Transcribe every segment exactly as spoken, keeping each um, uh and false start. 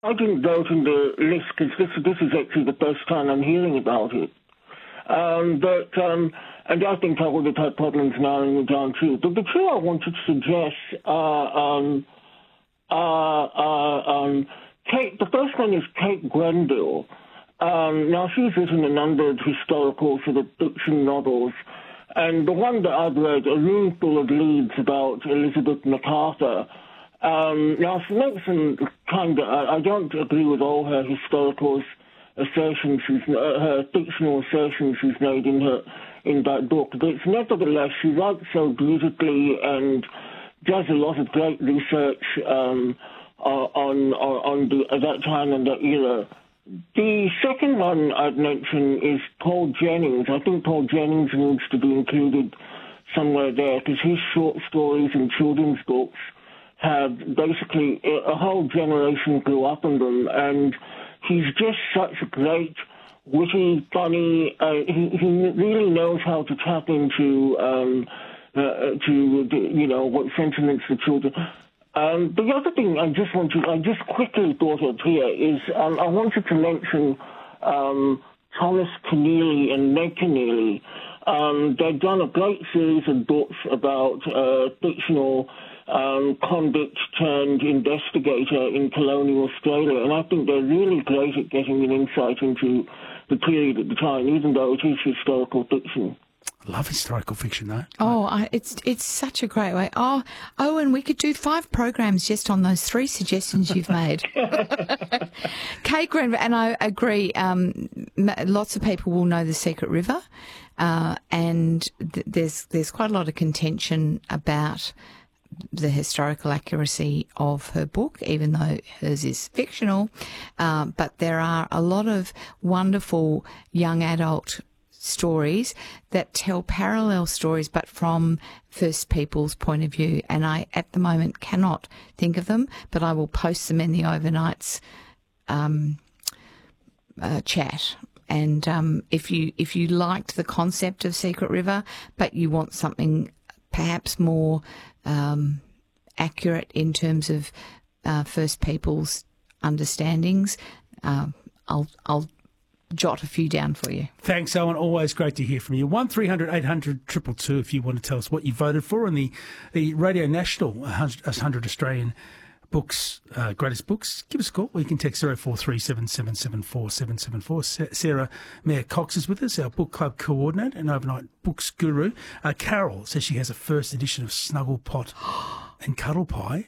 I didn't vote in the list because this, this is actually the first time I'm hearing about it. Um, but, um, and I think I would have had problems narrowing it down too. But the two I wanted to suggest are, um, are, are um, Kate, the first one is Kate Grenville. Um, now, she's written a number of historical sort of fiction novels, and the one that I've read, A Room Full of Leaves, about Elizabeth MacArthur. Um, now, she makes some kind of, I, I don't agree with all her historical assertions, she's, uh, her fictional assertions she's made in her in that book, but it's nevertheless, she writes so beautifully and does a lot of great research um, on, on, on the, at that time and that era. The second one I'd mention is Paul Jennings. I think Paul Jennings needs to be included somewhere there because his short stories and children's books have basically a whole generation grew up on them, and he's just such a great, witty, funny. Uh, he, he really knows how to tap into um, uh, to you know what sentiments the children. Um, the other thing I just wanted, I just quickly thought of here is um, I wanted to mention um, Thomas Keneally and Meg Keneally. Um, they've done a great series of books about uh, fictional um, convict turned investigator in colonial Australia, and I think they're really great at getting an insight into the period at the time, even though it is historical fiction. I love historical fiction, though. Oh, I, it's it's such a great way. Oh, Owen, we could do five programs just on those three suggestions you've made. Kate Grenville, and I agree, um, lots of people will know The Secret River, uh, and th- there's there's quite a lot of contention about the historical accuracy of her book, even though hers is fictional. Uh, but there are a lot of wonderful young adult stories that tell parallel stories but from First Peoples' point of view, and I at the moment cannot think of them, but I will post them in the overnights um, uh, chat. And um, if you if you liked the concept of Secret River but you want something perhaps more um, accurate in terms of uh, First Peoples' understandings, uh, I'll I'll jot a few down for you. Thanks, Owen. Always great to hear from you. one three hundred eight hundred two two two if you want to tell us what you voted for in the, the Radio National one hundred Australian Books, uh, Greatest Books. Give us a call, or you can text zero four three seven seven seven four seven seven four. Sarah Mayer Cox is with us, our book club coordinator and overnight books guru. Uh, Carol says she has a first edition of Snugglepot and Cuddle Pie.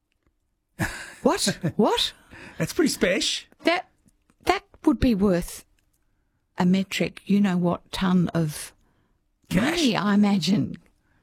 What? What? That's pretty special. That, that would be worth a metric, you know what, ton of Cash. money, I imagine.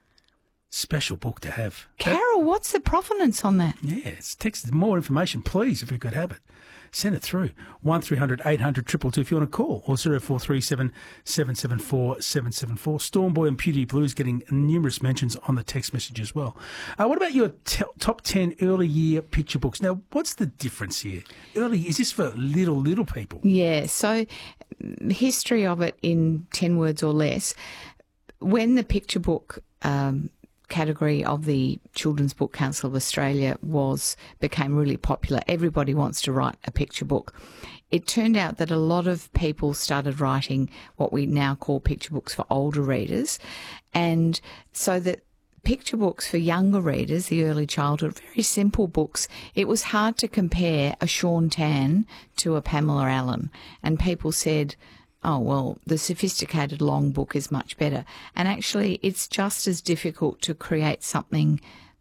Special book to have. Carol, what's the provenance on that? Yeah, it's text more information, please, if you could have it. Send it through. one three hundred eight hundred two two two if you want to call, or zero four three seven seven seven four seven seven four. Stormboy and Pewdie Blues getting numerous mentions on the text message as well. Uh, what about your t- top ten early year picture books? Now, what's the difference here? Early, is this for little, little people? Yeah, so history of it in ten words or less. When the picture book um, category of the Children's Book Council of Australia was became really popular, everybody wants to write a picture book. It turned out that a lot of people started writing what we now call picture books for older readers, and so that picture books for younger readers, the early childhood, very simple books. It was hard to compare a Sean Tan to a Pamela Allen, and people said, oh, well, the sophisticated long book is much better. And actually, it's just as difficult to create something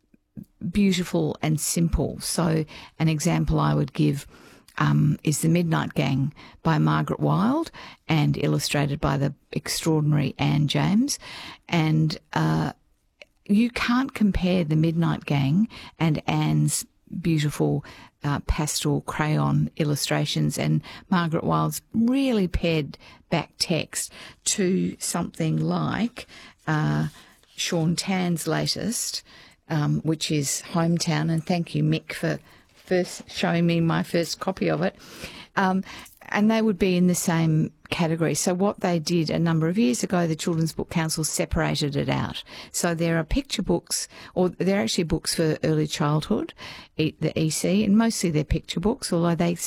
beautiful and simple. So an example I would give um, is The Midnight Gang by Margaret Wilde and illustrated by the extraordinary Anne James. And uh, you can't compare The Midnight Gang and Anne's beautiful uh, pastel crayon illustrations and Margaret Wilde's really pared back text to something like uh, Sean Tan's latest, um, which is Hometown, and thank you, Mick, for first showing me my first copy of it. Um, and they would be in the same category. So what they did a number of years ago, the Children's Book Council separated it out. So there are picture books, or they're actually books for early childhood, the E C, and mostly they're picture books, although they